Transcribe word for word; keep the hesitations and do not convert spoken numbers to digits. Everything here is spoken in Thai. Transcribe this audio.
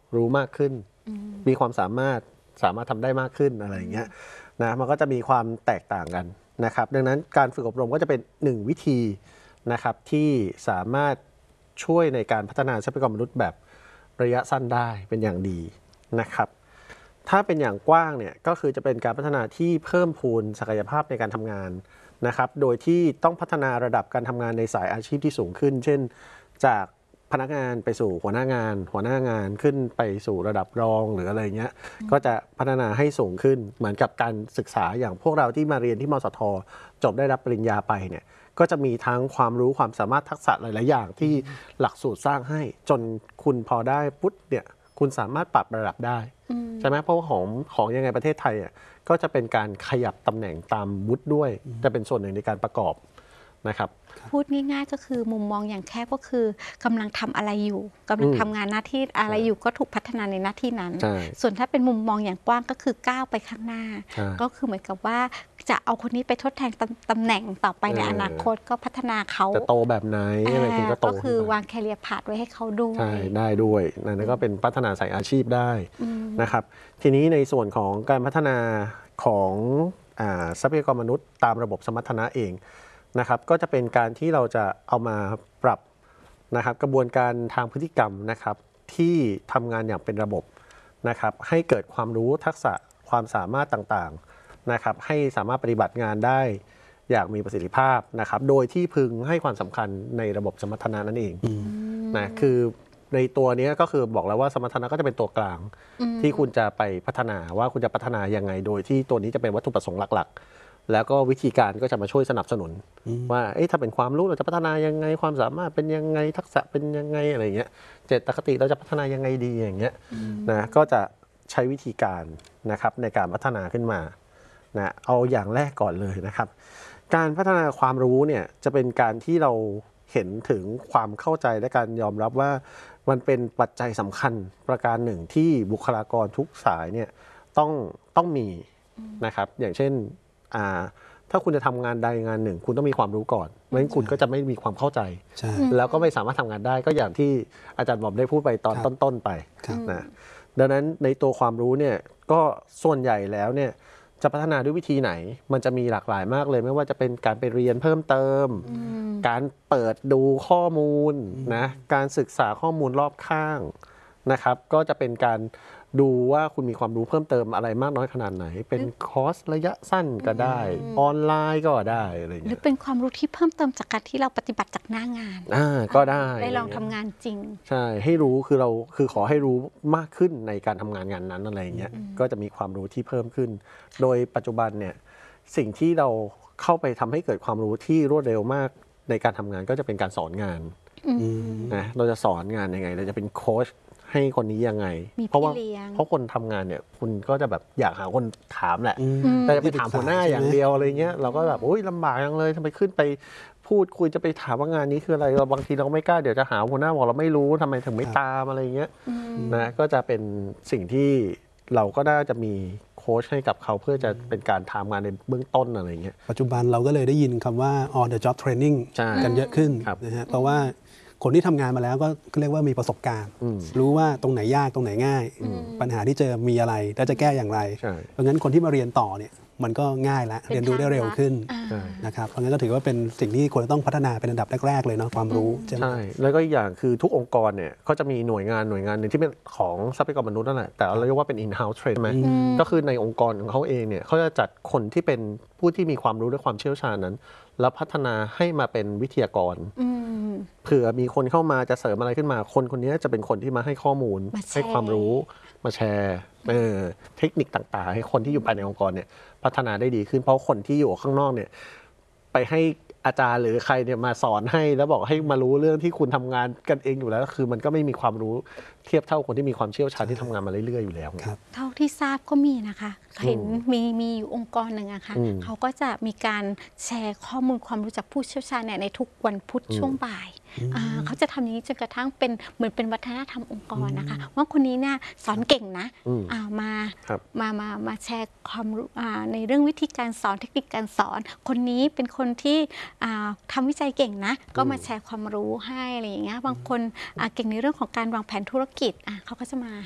รู้มากขึ้นมีความสามารถสามารถทำได้มากขึ้นอะไรอย่างเงี้ยนะมันก็จะมีความแตกต่างกันนะครับดังนั้นการฝึกอบรมก็จะเป็นหนึ่งวิธีนะครับที่สามารถช่วยในการพัฒนาทรัพยากรมนุษย์แบบระยะสั้นได้เป็นอย่างดีนะครับถ้าเป็นอย่างกว้างเนี่ยก็คือจะเป็นการพัฒนาที่เพิ่มพูนศักยภาพในการทำงานนะครับโดยที่ต้องพัฒนาระดับการทำงานในสายอาชีพที่สูงขึ้นเช่นจากพนักงานไปสู่หัวหน้างานหัวหน้างานขึ้นไปสู่ระดับรองหรืออะไรเงี้ยก็จะพัฒนาให้สูงขึ้นเหมือนกับการศึกษาอย่างพวกเราที่มาเรียนที่มสท.จบได้รับปริญญาไปเนี่ยก็จะมีทั้งความรู้ความสามารถทักษะหลายๆอย่างที่หลักสูตรสร้างให้จนคุณพอได้ปุ๊บเนี่ยคุณสามารถปรับระดับได้ใช่ไหมเพราะว่าของของยังไงประเทศไทยอ่ะก็จะเป็นการขยับตำแหน่งตามวุฒิด้วยจะเป็นส่วนหนึ่งในการประกอบนะครับพูดง่ายๆก็คือมุมมองอย่างแคบก็คือกำลังทำอะไรอยู่กำลังทำงานหน้าที่อะไรอยู่ก็ถูกพัฒนาในหน้าที่นั้นส่วนถ้าเป็นมุมมองอย่างกว้างก็คือก้าวไปข้างหน้าก็คือเหมือนกับว่าจะเอาคนนี้ไปทดแทนตำแหน่งต่อไปในอนาคตก็พัฒนาเขาจะโตแบบไหนอะไรคุณก็โตก็คือวางแคเรียร์พาธไว้ให้เขาด้วยใช่ได้ด้วยนั่นก็เป็นพัฒนาสายอาชีพได้นะครับทีนี้ในส่วนของการพัฒนาของทรัพยากรมนุษย์ตามระบบสมรรถนะเองนะครับก็จะเป็นการที่เราจะเอามาปรับนะครับกระบวนการทางพฤติกรรมนะครับที่ทำงานอย่างเป็นระบบนะครับให้เกิดความรู้ทักษะความสามารถต่างๆนะครับให้สามารถปฏิบัติงานได้อย่างมีประสิทธิภาพนะครับโดยที่พึงให้ความสำคัญในระบบสมรรถนะนั่นเองนะคือในตัวนี้ก็คือบอกแล้วว่าสมรรถนะก็จะเป็นตัวกลางที่คุณจะไปพัฒนาว่าคุณจะพัฒนายังไงโดยที่ตัวนี้จะเป็นวัตถุประสงค์หลักๆแล้วก็วิธีการก็จะมาช่วยสนับสนุนว่าเอ๊ะถ้าเป็นความรู้เราจะพัฒนายังไงความสามารถเป็นยังไงทักษะเป็นยังไงอะไรเงี้ยเจตคติเราจะพัฒนายังไงดีอย่างเงี้ยนะก็จะใช้วิธีการนะครับในการพัฒนาขึ้นมานะเอาอย่างแรกก่อนเลยนะครับการพัฒนาความรู้เนี่ยจะเป็นการที่เราเห็นถึงความเข้าใจและการยอมรับว่ามันเป็นปัจจัยสำคัญประการหนึ่งที่บุคลากรทุกสายเนี่ยต้องต้องมีนะครับอย่างเช่นถ้าคุณจะทำงานใดงานหนึ่งคุณต้องมีความรู้ก่อนไม่งั้นคุณก็จะไม่มีความเข้าใจแล้วก็ไม่สามารถทำงานได้ก็อย่างที่อาจารย์บอมได้พูดไปตอนต้นๆไปนะดังนั้นในตัวความรู้เนี่ยก็ส่วนใหญ่แล้วเนี่ยจะพัฒนาด้วยวิธีไหนมันจะมีหลากหลายมากเลยไม่ว่าจะเป็นการไปเรียนเพิ่มเติมการเปิดดูข้อมูลนะการศึกษาข้อมูลรอบข้างนะครับก็จะเป็นการดูว่าคุณมีความรู้เพิ่มเติมอะไรมากน้อยขนาดไหนเป็นคอร์สระยะสั้นก็ได้ออนไลน์ก็ได้อะไรอย่างเงี้ยหรือเป็นความรู้ที่เพิ่มเติมจากการที่เราปฏิบัติจากหน้างานอ่าก็ได้ได้ลองทำงานจริงใช่ให้รู้คือเราคือขอให้รู้มากขึ้นในการทำงานงานนั้นอะไรอย่างเงี้ยก็จะมีความรู้ที่เพิ่มขึ้นโดยปัจจุบันเนี่ยสิ่งที่เราเข้าไปทำให้เกิดความรู้ที่รวดเร็วมากในการทำงานก็จะเป็นการสอนงานนะเราจะสอนงานยังไงเราจะเป็นโค้ชให้คนนี้ยังไงเพราะว่าเพราะคนทำงานเนี่ยคุณก็จะแบบอยากหาคนถามแหละแต่จะไปถามหัวหน้าอย่างเดียวอะไรเงี้ยเราก็แบบโอ๊ยลำบากจังเลยทำไมขึ้นไปพูดคุยจะไปถามว่างานนี้คืออะไรเราบางทีเราไม่กล้าเดี๋ยวจะหาหัวหน้าบอกเราไม่รู้ทำไมถึงไม่ตามอะไรเงี้ยนะก็จะเป็นสิ่งที่เราก็น่าจะมีโค้ชให้กับเขาเพื่อจะเป็นการทำงานในเบื้องต้นอะไรเงี้ยปัจจุบันเราก็เลยได้ยินคำว่า on the job training กันเยอะขึ้นนะฮะเพราะว่าคนที่ทำงานมาแล้วก็เรียกว่ามีประสบการณ์รู้ว่าตรงไหนยากตรงไหนง่ายปัญหาที่เจอมีอะไรแล้วจะแก้อย่างไรเพราะงั้นคนที่มาเรียนต่อเนี่ยมันก็ง่ายแล้วเรียนรู้ได้เร็วขึ้นนะครับเพราะงั้นก็ถือว่าเป็นสิ่งที่ควรต้องพัฒนาเป็นอันดับแรกๆเลยเนาะความรู้ใช่ไหมใช่แล้วก็อีกอย่างคือทุกองค์กรเนี่ยเขาจะมีหน่วยงานหน่วยงานหนึ่งที่เป็นของทรัพยากรมนุษย์นั่นแหละแต่เราเรียกว่าเป็น in-house train ไหมก็คือในองค์กรของเขาเองเนี่ยเขาจะจัดคนที่เป็นผู้ที่มีความรู้และความเชี่ยวชาญนั้นแล้วพัฒนาให้มาเป็นวิทยากรเผื่อมีคนเข้ามาจะเสริมอะไรขึ้นมาคนคนนี้จะเป็นคนที่มาให้ข้อมูลให้ความรู้มาแชร์เออเทคนิคต่างๆให้คนที่อยู่ภายในองค์กรเนี่ยพัฒนาได้ดีขึ้นเพราะคนที่อยู่ข้างนอกเนี่ยไปให้อาจารย์หรือใครเนี่ยมาสอนให้แล้วบอกให้มารู้เรื่องที่คุณทำงานกันเองอยู่แล้วคือมันก็ไม่มีความรู้เทียบเท่าคนที่มีความเชี่ยวชาญที่ทำงานมาเรื่อยๆอยู่แล้วเท่าที่ทราบก็มีนะคะเห็นมีมีอยู่องค์กรหนึ่งอะค่ะเขาก็จะมีการแชร์ข้อมูลความรู้จากผู้เชี่ยวชาญเนี่ยในทุกวันพุธช่วงบ่ายเขาจะทำอย่างนี้จนกระทั่งเป็นเหมือนเป็นวัฒนธรรมองค์กรนะคะว่าคนนี้เนี่ยสอนเก่งนะมามามามาแชร์ความรู้ในเรื่องวิธีการสอนเทคนิคการสอนคนนี้เป็นคนที่ทำวิจัยเก่งนะก็มาแชร์ความรู้ให้อะไรอย่างเงี้ยบางคนเก่งในเรื่องของการวางแผนธุรกิจเขาก็จะมา